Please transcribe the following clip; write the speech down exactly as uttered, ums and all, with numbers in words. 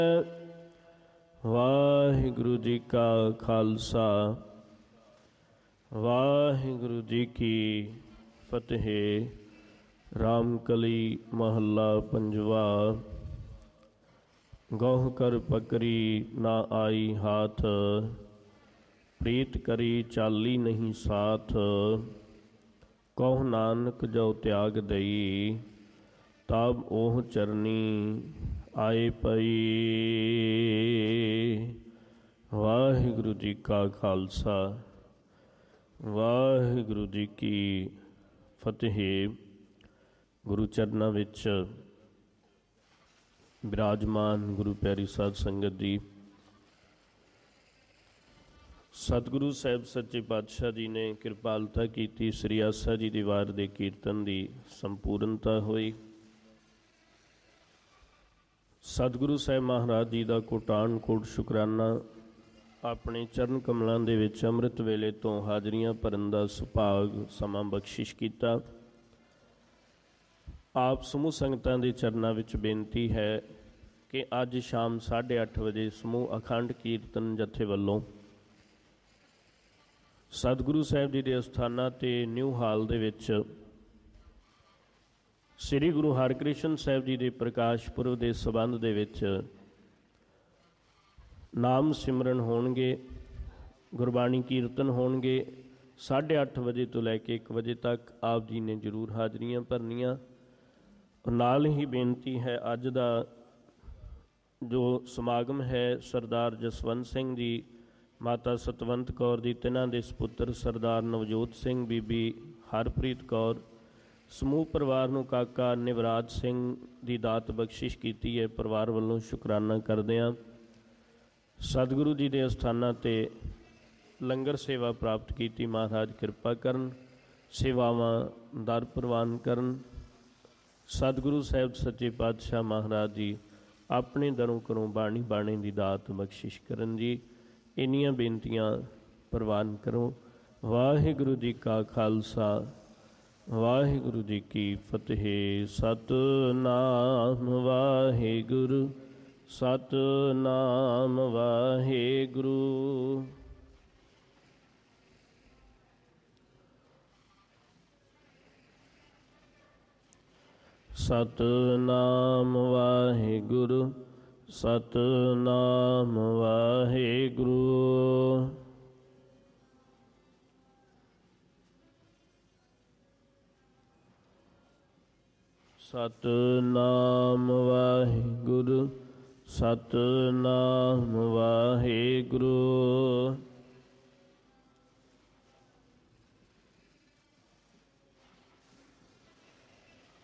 ਵਾਹਿਗੁਰੂ ਜੀ ਕਾ ਖਾਲਸਾ ਵਾਹਿਗੁਰੂ ਜੀ ਕੀ ਫਤਿਹ। ਰਾਮਕਲੀ ਮਹੱਲਾ ਪੰਜਵਾ। ਗਹੁ ਕਰ ਪਕਰੀ ਨਾ ਆਈ ਹਾਥ, ਪ੍ਰੀਤ ਕਰੀ ਚਾਲੀ ਨਹੀਂ ਸਾਥ। ਕਹੁ ਨਾਨਕ ਜੋ ਤਿਆਗ ਦਈ, ਤਬ ਉਹ ਚਰਨੀ ਆਏ ਪਈ। ਵਾਹਿਗੁਰੂ ਜੀ ਕਾ ਖਾਲਸਾ ਵਾਹਿਗੁਰੂ ਜੀ ਕੀ ਫਤਿਹ। ਗੁਰੂ ਚਰਨਾਂ ਵਿੱਚ ਬਿਰਾਜਮਾਨ ਗੁਰੂ ਪਿਆਰੀ ਸਾਧ ਸੰਗਤ ਜੀ, ਸਤਿਗੁਰੂ ਸਾਹਿਬ ਸੱਚੇ ਪਾਤਸ਼ਾਹ ਜੀ ਨੇ ਕਿਰਪਾਲਤਾ ਕੀਤੀ। ਸ੍ਰੀ ਆਸਾ ਜੀ ਦੀ ਵਾਰ ਦੇ ਕੀਰਤਨ ਦੀ ਸੰਪੂਰਨਤਾ ਹੋਈ। ਸਤਿਗੁਰੂ ਸਾਹਿਬ ਮਹਾਰਾਜ ਜੀ ਦਾ ਕੋਟਾਨ ਕੋਟ ਸ਼ੁਕਰਾਨਾ। ਆਪਣੇ ਚਰਨ ਕਮਲਾਂ ਦੇ ਵਿੱਚ ਅੰਮ੍ਰਿਤ ਵੇਲੇ ਤੋਂ ਹਾਜ਼ਰੀਆਂ ਭਰਨ ਦਾ ਸੁਭਾਗ ਸਮਾਂ ਬਖਸ਼ਿਸ਼ ਕੀਤਾ। ਆਪ ਸਮੂਹ ਸੰਗਤਾਂ ਦੇ ਚਰਨਾਂ ਵਿੱਚ ਬੇਨਤੀ ਹੈ ਕਿ ਅੱਜ ਸ਼ਾਮ ਸਾਢੇ ਅੱਠ ਵਜੇ ਸਮੂਹ ਅਖੰਡ ਕੀਰਤਨ ਜਥੇ ਵੱਲੋਂ ਸਤਿਗੁਰੂ ਸਾਹਿਬ ਜੀ ਦੇ ਅਸਥਾਨਾਂ 'ਤੇ ਨਿਊ ਹਾਲ ਦੇ ਵਿੱਚ ਸ੍ਰੀ ਗੁਰੂ ਹਰਿਕ੍ਰਿਸ਼ਨ ਸਾਹਿਬ ਜੀ ਦੇ ਪ੍ਰਕਾਸ਼ ਪੁਰਬ ਦੇ ਸੰਬੰਧ ਦੇ ਵਿੱਚ ਨਾਮ ਸਿਮਰਨ ਹੋਣਗੇ, ਗੁਰਬਾਣੀ ਕੀਰਤਨ ਹੋਣਗੇ। ਸਾਢੇ ਅੱਠ ਵਜੇ ਤੋਂ ਲੈ ਕੇ ਇੱਕ ਵਜੇ ਤੱਕ ਆਪ ਜੀ ਨੇ ਜ਼ਰੂਰ ਹਾਜ਼ਰੀਆਂ ਭਰਨੀਆਂ। ਨਾਲ ਹੀ ਬੇਨਤੀ ਹੈ, ਅੱਜ ਦਾ ਜੋ ਸਮਾਗਮ ਹੈ ਸਰਦਾਰ ਜਸਵੰਤ ਸਿੰਘ ਜੀ, ਮਾਤਾ ਸਤਵੰਤ ਕੌਰ ਦੀ ਤਿੰਨਾਂ ਦੇ ਸਪੁੱਤਰ ਸਰਦਾਰ ਨਵਜੋਤ ਸਿੰਘ, ਬੀਬੀ ਹਰਪ੍ਰੀਤ ਕੌਰ, ਸਮੂਹ ਪਰਿਵਾਰ ਨੂੰ ਕਾਕਾ ਨਿਵਰਾਜ ਸਿੰਘ ਦੀ ਦਾਤ ਬਖਸ਼ਿਸ਼ ਕੀਤੀ ਹੈ। ਪਰਿਵਾਰ ਵੱਲੋਂ ਸ਼ੁਕਰਾਨਾ ਕਰਦੇ ਹਾਂ। ਸਤਿਗੁਰੂ ਜੀ ਦੇ ਅਸਥਾਨਾਂ 'ਤੇ ਲੰਗਰ ਸੇਵਾ ਪ੍ਰਾਪਤ ਕੀਤੀ। ਮਹਾਰਾਜ ਕਿਰਪਾ ਕਰਨ, ਸੇਵਾਵਾਂ ਦਰ ਪ੍ਰਵਾਨ ਕਰਨ। ਸਤਿਗੁਰੂ ਸਾਹਿਬ ਸੱਚੇ ਪਾਤਸ਼ਾਹ ਮਹਾਰਾਜ ਜੀ ਆਪਣੇ ਦਰੋਂ ਕਰੋਂ ਬਾਣੀ ਬਾਣੇ ਦੀ ਦਾਤ ਬਖਸ਼ਿਸ਼ ਕਰਨ ਜੀ। ਇੰਨੀਆਂ ਬੇਨਤੀਆਂ ਪ੍ਰਵਾਨ ਕਰੋ। ਵਾਹਿਗੁਰੂ ਜੀ ਕਾ ਖਾਲਸਾ ਵਾਹਿਗੁਰੂ ਜੀ ਕੀ ਫਤਿਹ। ਸਤਿਨਾਮ ਵਾਹਿਗੁਰੂ ਸਤਿਨਾਮ ਵਾਹਿਗੁਰੂ। ਸਤਿਨਾਮ ਵਾਹਿਗੁਰੂ ਸਤਿਨਾਮ ਵਾਹਿਗੁਰੂ। ਸਤਿਨਾਮ ਵਾਹਿਗੁਰੂ ਸਤਿਨਾਮ ਵਾਹਿਗੁਰੂ।